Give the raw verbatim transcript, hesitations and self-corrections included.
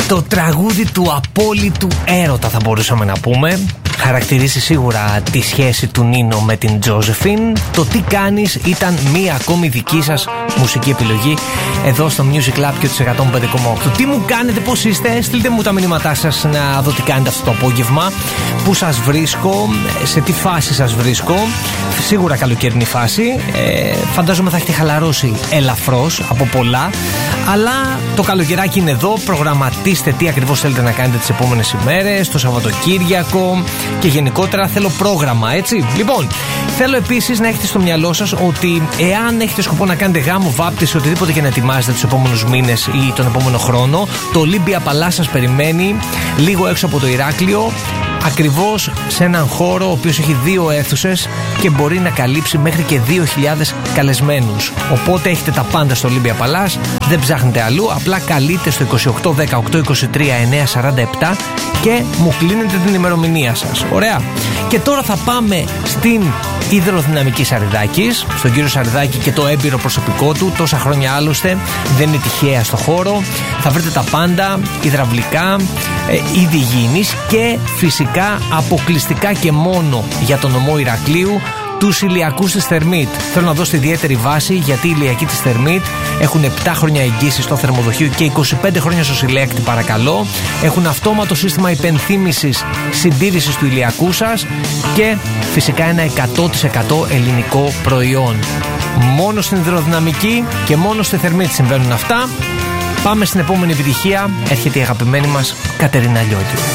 Το τραγούδι του απόλυτου έρωτα, θα μπορούσαμε να πούμε. Χαρακτηρίζει σίγουρα τη σχέση του Νίνο με την Τζόζεφιν. Το τι κάνεις ήταν μία ακόμη δική σας μουσική επιλογή εδώ στο Music Lab και του εκατόν πέντε κόμμα οκτώ. Τι μου κάνετε, πώς είστε? Στείλτε μου τα μηνύματά σας να δω τι κάνετε αυτό το απόγευμα. Πού σας βρίσκω, σε τι φάση σας βρίσκω. Σίγουρα καλοκαιρινή φάση. ε, Φαντάζομαι θα έχετε χαλαρώσει ελαφρώς από πολλά. Αλλά το καλοκαιράκι είναι εδώ. Προγραμματίστε τι ακριβώς θέλετε να κάνετε τις επόμενες ημέρες, το Σαββατοκύριακο και γενικότερα θέλω πρόγραμμα, έτσι. Λοιπόν, θέλω επίσης να έχετε στο μυαλό σας ότι εάν έχετε σκοπό να κάνετε γάμο, βάπτιση, οτιδήποτε και να ετοιμάζετε τους επόμενους μήνες ή τον επόμενο χρόνο, το Olympia Palace σας περιμένει λίγο έξω από το Ηράκλειο, ακριβώς σε έναν χώρο ο οποίος έχει δύο αίθουσες και μπορεί να καλύψει μέχρι και δύο χιλιάδες καλεσμένους. Οπότε έχετε τα πάντα στο Olympia Palace, δεν ψάχνετε αλλού, απλά καλείτε στο είκοσι οκτώ δεκαοκτώ είκοσι τρία εννιακόσια σαράντα επτά και μου κλείνετε την ημερομηνία σας. Ωραία. Και τώρα θα πάμε στην υδροδυναμική Σαριδάκης, στον κύριο Σαριδάκη και το έμπειρο προσωπικό του, τόσα χρόνια άλλωστε, δεν είναι τυχαία στο χώρο. Θα βρείτε τα πάντα, υδραυλικά, ε, είδη υγιεινής και φυσικά αποκλειστικά και μόνο για τον νομό Ηρακλείου τους ηλιακούς της Θερμίτ. Θέλω να δώσω ιδιαίτερη βάση γιατί οι ηλιακοί της Θερμίτ έχουν επτά χρόνια εγγύηση στο θερμοδοχείο και είκοσι πέντε χρόνια στο συλλέκτη, παρακαλώ. Έχουν αυτόματο σύστημα υπενθύμησης συντήρησης του ηλιακού σας και φυσικά ένα εκατό τοις εκατό ελληνικό προϊόν. Μόνο στην υδροδυναμική και μόνο στη Θερμίτ συμβαίνουν αυτά. Πάμε στην επόμενη επιτυχία. Έρχεται η αγαπημένη μας Κατερίνα Λιώτη.